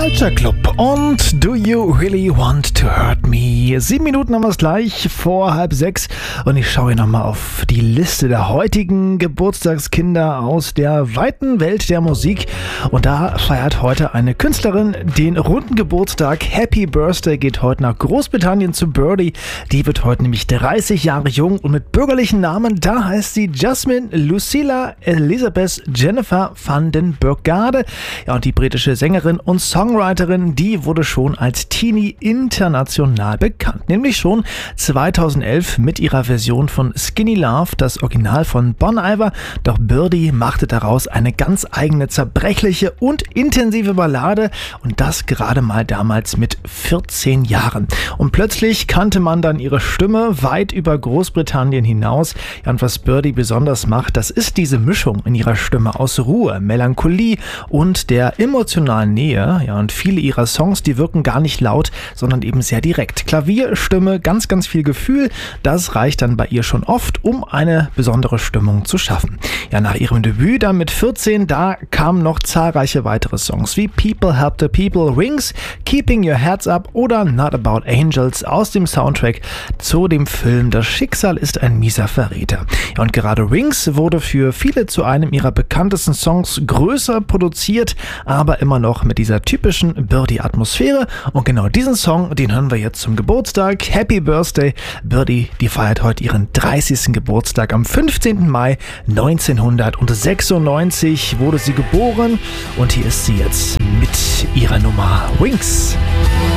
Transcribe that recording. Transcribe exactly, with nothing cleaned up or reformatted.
Culture Club und Do You Really Want to Hurt Me? Sieben Minuten haben wir es gleich vor halb sechs und ich schaue hier nochmal auf die Liste der heutigen Geburtstagskinder aus der weiten Welt der Musik und da feiert heute eine Künstlerin den runden Geburtstag. Happy Birthday geht heute nach Großbritannien zu Birdie. Die wird heute nämlich dreißig Jahre jung und mit bürgerlichen Namen, da heißt sie Jasmine Lucilla Elizabeth Jennifer van den Burgade. Ja, und die britische Sängerin und Songwriterin, die wurde schon als Teenie international bekannt. Nämlich schon zweitausendelf mit ihrer Version von Skinny Love, das Original von Bon Iver. Doch Birdie machte daraus eine ganz eigene, zerbrechliche und intensive Ballade. Und das gerade mal damals mit vierzehn Jahren. Und plötzlich kannte man dann ihre Stimme weit über Großbritannien hinaus. Ja, und was Birdie besonders macht, das ist diese Mischung in ihrer Stimme aus Ruhe, Melancholie und der emotionalen Nähe. Ja, und viele ihrer Songs, die wirken gar nicht laut, sondern eben sehr direkt. Klavier, Stimme, ganz, ganz viel Gefühl. Das reicht dann bei ihr schon oft, um eine besondere Stimmung zu schaffen. Ja, nach ihrem Debüt dann mit vierzehn, da kamen noch zahlreiche weitere Songs wie People Help the People, Wings, Keeping Your Heads Up oder Not About Angels aus dem Soundtrack zu dem Film Das Schicksal ist ein mieser Verräter. Ja, und gerade Wings wurde für viele zu einem ihrer bekanntesten Songs, größer produziert, aber immer noch mit dieser typischen Birdie-Atmosphäre. Und genau diesen Song, den hören wir jetzt zum Geburtstag. Happy Birthday! Birdie, die feiert heute ihren dreißigsten Geburtstag. Am fünfzehnten Mai neunzehnhundertsechsundneunzig wurde sie geboren und hier ist sie jetzt mit ihrer Nummer Wings.